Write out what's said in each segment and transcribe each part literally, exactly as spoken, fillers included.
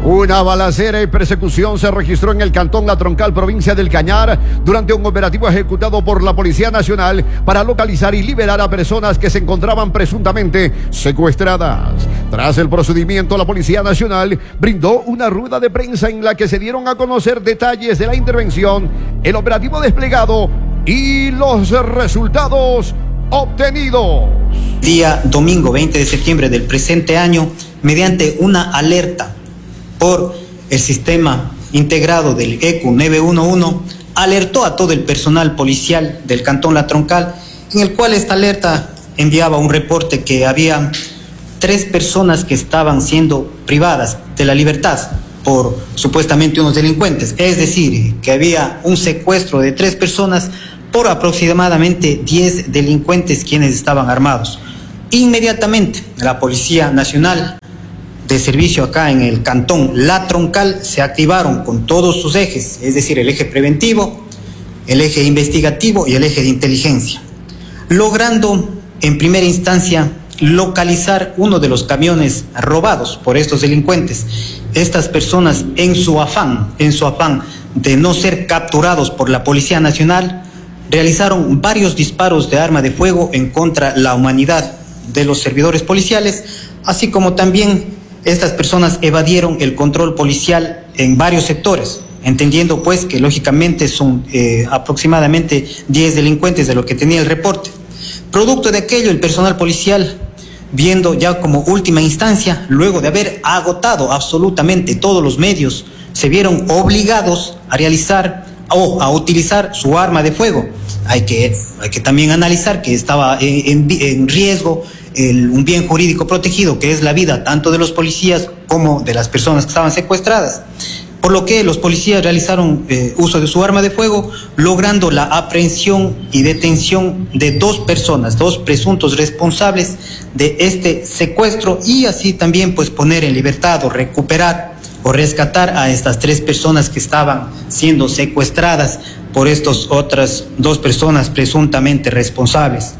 Una balacera y persecución se registró en el cantón La Troncal, provincia del Cañar, durante un operativo ejecutado por la Policía Nacional para localizar y liberar a personas que se encontraban presuntamente secuestradas. Tras el procedimiento, la Policía Nacional brindó una rueda de prensa en la que se dieron a conocer detalles de la intervención, el operativo desplegado y los resultados obtenidos. Día domingo veinte de septiembre del presente año, mediante una alerta por el sistema integrado del E Q nueve uno uno, alertó a todo el personal policial del cantón La Troncal, en el cual esta alerta enviaba un reporte que había tres personas que estaban siendo privadas de la libertad por supuestamente unos delincuentes, es decir, que había un secuestro de tres personas por aproximadamente diez delincuentes quienes estaban armados. Inmediatamente la Policía Nacional de servicio acá en el cantón La Troncal se activaron con todos sus ejes, es decir, el eje preventivo, el eje investigativo y el eje de inteligencia, logrando en primera instancia localizar uno de los camiones robados por estos delincuentes. Estas personas, en su afán, en su afán de no ser capturados por la Policía Nacional, realizaron varios disparos de arma de fuego en contra de la humanidad de los servidores policiales, así como también estas personas evadieron el control policial en varios sectores, entendiendo pues que lógicamente son eh, aproximadamente diez delincuentes de lo que tenía el reporte. Producto de aquello, el personal policial, viendo ya como última instancia, luego de haber agotado absolutamente todos los medios, se vieron obligados a realizar o a utilizar su arma de fuego. Hay que, hay que también analizar que estaba en, en, en riesgo el, un bien jurídico protegido, que es la vida tanto de los policías como de las personas que estaban secuestradas. Por lo que los policías realizaron eh, uso de su arma de fuego, logrando la aprehensión y detención de dos personas, dos presuntos responsables de este secuestro, y así también pues poner en libertad o recuperar o rescatar a estas tres personas que estaban siendo secuestradas por estas otras dos personas presuntamente responsables.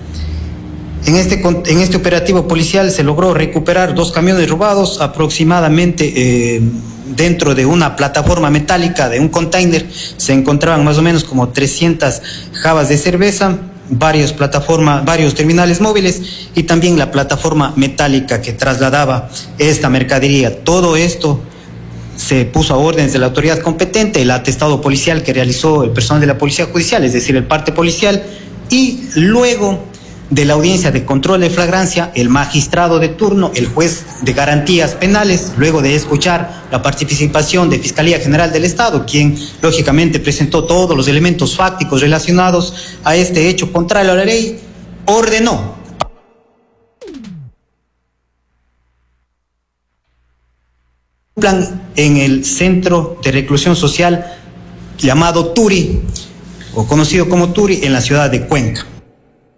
En este, en este operativo policial se logró recuperar dos camiones robados, aproximadamente eh, dentro de una plataforma metálica de un container se encontraban más o menos como trescientas jabas de cerveza, varias plataformas, varios terminales móviles y también la plataforma metálica que trasladaba esta mercadería. Todo esto se puso a órdenes de la autoridad competente, el atestado policial que realizó el personal de la Policía Judicial, es decir, el parte policial, y luego de la audiencia de control de flagrancia, el magistrado de turno, el juez de garantías penales, luego de escuchar la participación de Fiscalía General del Estado, quien lógicamente presentó todos los elementos fácticos relacionados a este hecho contrario a la ley, ordenó plan en el centro de reclusión social llamado Turi, o conocido como Turi, en la ciudad de Cuenca.